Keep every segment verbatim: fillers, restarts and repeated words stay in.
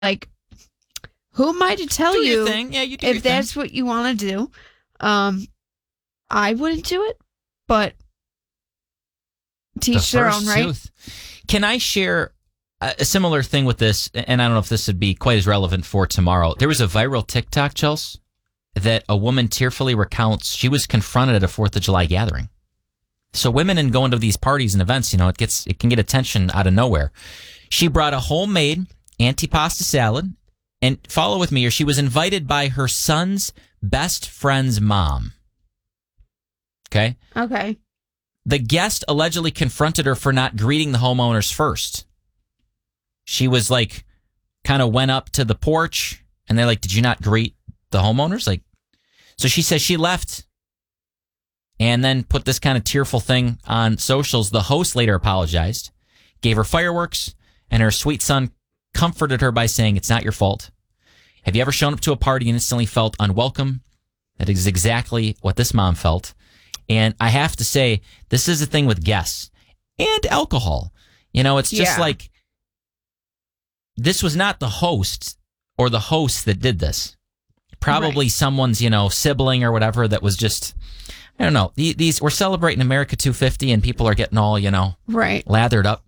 like, who am I to tell do you, your thing. Yeah, you do if your that's thing. what you want to do? Um, I wouldn't do it, but teach The their first own, right? tooth. Can I share a, a similar thing with this? And I don't know if this would be quite as relevant for tomorrow. There was a viral TikTok, Chelsea, that a woman tearfully recounts she was confronted at a fourth of July gathering. So women in going to these parties and events, you know, it gets it can get attention out of nowhere. She brought a homemade antipasta salad, and follow with me here, she was invited by her son's best friend's mom. Okay? Okay. The guest allegedly confronted her for not greeting the homeowners first. She was like, kind of went up to the porch, and they're like, did you not greet the homeowners? Like, so she says she left and then put this kind of tearful thing on socials. The host later apologized, gave her fireworks, and her sweet son comforted her by saying, it's not your fault. Have you ever shown up to a party and instantly felt unwelcome? That is exactly what this mom felt. And I have to say, this is the thing with guests and alcohol. You know, it's just Yeah. like, this was not the host or the host that did this. Probably Right. someone's, you know, sibling or whatever that was just, I don't know. These, we're celebrating America two fifty and people are getting all, you know, Right. lathered up.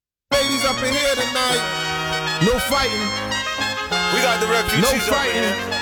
Ladies up in here tonight. No fighting. We got the refugees No over fighting. here.